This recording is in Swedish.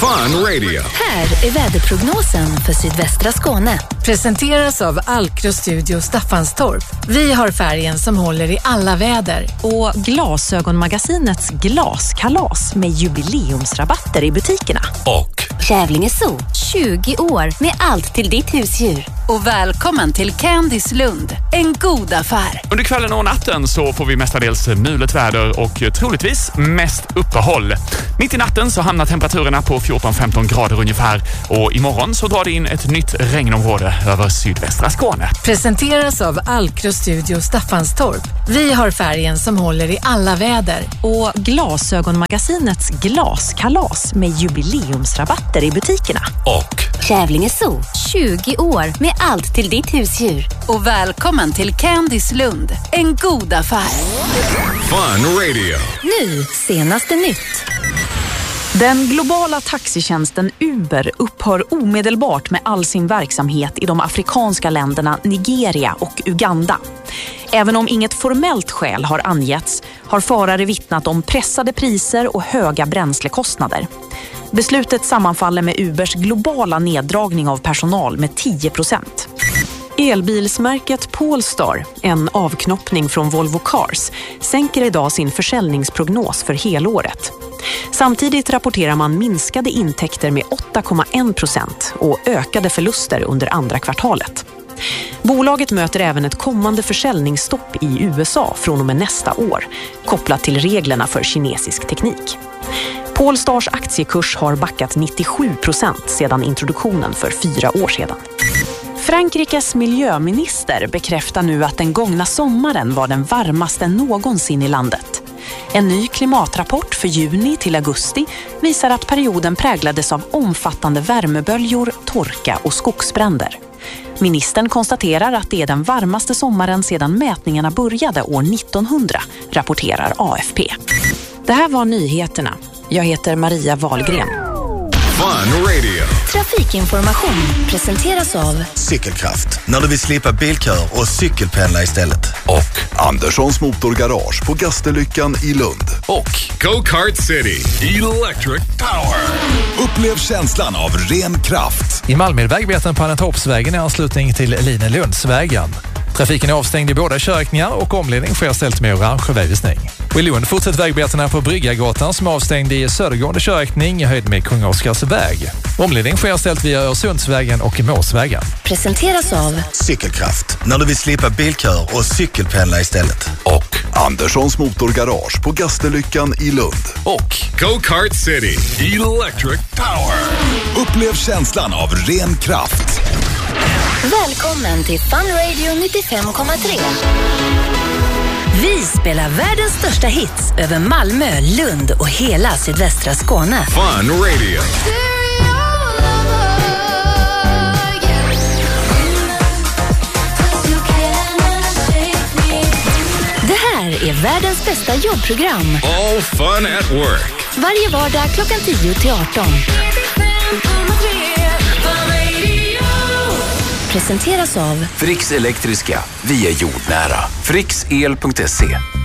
Fun Radio. Här är väderprognosen för sydvästra Skåne. Presenteras av Alkro Studio Staffanstorp. Vi har färgen som håller i alla väder. Och Glasögonmagasinets glaskalas med jubileumsrabatter i butikerna. Och Kävlinge Zoo, 20 år med allt till ditt husdjur. Och välkommen till Candice Lund, en god affär. Under kvällen och natten så får vi mestadels mulet väder och troligtvis mest uppehåll. Mitt i natten så hamnar temperaturerna på 14-15 grader ungefär. Och imorgon så drar det in ett nytt regnområde över sydvästra Skåne. Presenteras av Alkro Studio Staffanstorp. Vi har färgen som håller i alla väder. Och Glasögonmagasinets glaskalas med jubileumsrabatter i butikerna. Och Kävlinge Zoo, 20 år med allt till ditt husdjur. Och välkommen till Candice Lund, en god affär. Fun Radio. Nu, senaste nytt. Den globala taxitjänsten Uber upphör omedelbart med all sin verksamhet i de afrikanska länderna Nigeria och Uganda. Även om inget formellt skäl har angetts har förare vittnat om pressade priser och höga bränslekostnader. Beslutet sammanfaller med Ubers globala neddragning av personal med 10%. Elbilsmärket Polestar, en avknoppning från Volvo Cars, sänker idag sin försäljningsprognos för helåret. Samtidigt rapporterar man minskade intäkter med 8,1% och ökade förluster under andra kvartalet. Bolaget möter även ett kommande försäljningsstopp i USA från och med nästa år, kopplat till reglerna för kinesisk teknik. Polestars aktiekurs har backat 97% sedan introduktionen för 4 år sedan. Frankrikes miljöminister bekräftar nu att den gångna sommaren var den varmaste någonsin i landet. En ny klimatrapport för juni till augusti visar att perioden präglades av omfattande värmeböljor, torka och skogsbränder. Ministern konstaterar att det är den varmaste sommaren sedan mätningarna började år 1900, rapporterar AFP. Det här var nyheterna. Jag heter Maria Wahlgren. Fun Radio. Trafikinformation presenteras av Cykelkraft, när du vill slippa bilkör och cykelpendla istället. Och Anderssons motorgarage på Gasterlyckan i Lund. Och Go-Kart City. Electric Power. Upplev känslan av ren kraft. I Malmö är vägbeten på Annetorpsvägen i anslutning till Linelundsvägen. Trafiken är avstängd i båda körriktningar och omledning sker ställt med orange vägvisning. Och i Lund fortsätter vägbetena på Bryggargatan som är avstängd i södergående körriktning i höjd med Kung Oscars väg. Omledning sker ställt via Öresundsvägen och Måsvägen. presenteras av Cykelkraft, när du vill slippa bilkör och cykelpendla istället. Och Anderssons motorgarage på Gasterlyckan i Lund. Och Go-Kart City. Electric Power. Upplev känslan av ren kraft. Välkommen till Fun Radio 95,3. Vi spelar världens största hits över Malmö, Lund och hela sydvästra Skåne. Fun Radio. Det här är världens bästa jobbprogram. All fun at work. Varje vardag klockan 10 till 18. Presenteras av Fricks Elektriska. Vi är jordnära. Fricksel.se.